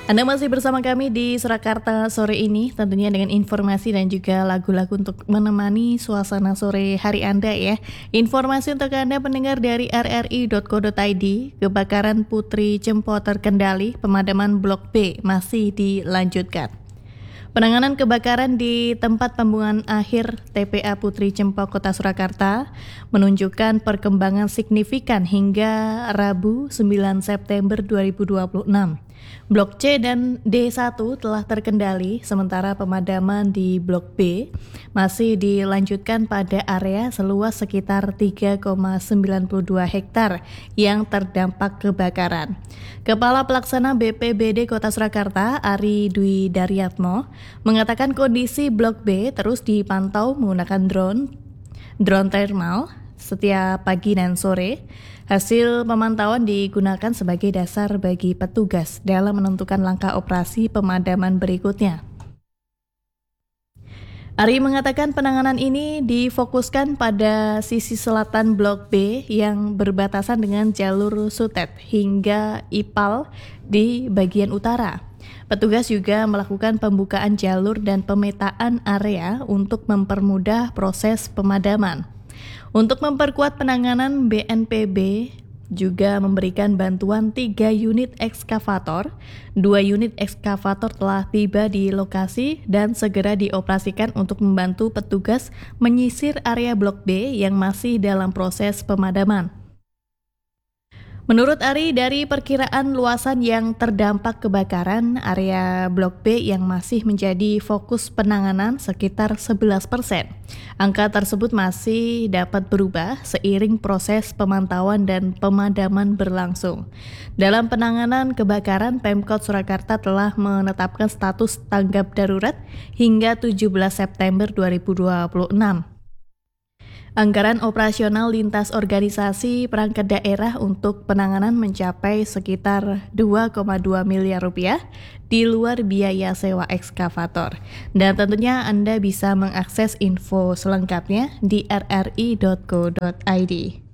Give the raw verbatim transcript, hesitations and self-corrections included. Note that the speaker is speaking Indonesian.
Anda masih bersama kami di Surakarta sore ini, tentunya dengan informasi dan juga lagu-lagu untuk menemani suasana sore hari Anda ya. Informasi untuk Anda pendengar dari r r i dot co dot i d, kebakaran Putri Cempo terkendali, pemadaman Blok B masih dilanjutkan. Penanganan kebakaran di tempat pembuangan akhir T P A Putri Cempo Kota Surakarta menunjukkan perkembangan signifikan hingga Rabu sembilan September dua ribu dua puluh enam. Blok C dan D satu telah terkendali, sementara pemadaman di Blok B masih dilanjutkan pada area seluas sekitar tiga koma sembilan dua hektar yang terdampak kebakaran. Kepala Pelaksana B P B D Kota Surakarta, Ari Dwi Daryatmo, mengatakan kondisi Blok B terus dipantau menggunakan drone, drone thermal setiap pagi dan sore. Hasil pemantauan digunakan sebagai dasar bagi petugas dalam menentukan langkah operasi pemadaman berikutnya. Ari mengatakan penanganan ini difokuskan pada sisi selatan Blok B yang berbatasan dengan jalur Sutet hingga Ipal di bagian utara. Petugas juga melakukan pembukaan jalur dan pemetaan area untuk mempermudah proses pemadaman. Untuk memperkuat penanganan, B N P B juga memberikan bantuan tiga unit ekskavator. Dua unit ekskavator telah tiba di lokasi dan segera dioperasikan untuk membantu petugas menyisir area Blok B yang masih dalam proses pemadaman. Menurut Ari, dari perkiraan luasan yang terdampak kebakaran, area Blok B yang masih menjadi fokus penanganan sekitar sebelas persen. Angka tersebut masih dapat berubah seiring proses pemantauan dan pemadaman berlangsung. Dalam penanganan kebakaran, Pemkot Surakarta telah menetapkan status tanggap darurat hingga tujuh belas September dua ribu dua puluh enam. Anggaran operasional lintas organisasi perangkat daerah untuk penanganan mencapai sekitar dua koma dua miliar rupiah di luar biaya sewa ekskavator. Dan tentunya Anda bisa mengakses info selengkapnya di r r i dot co dot i d.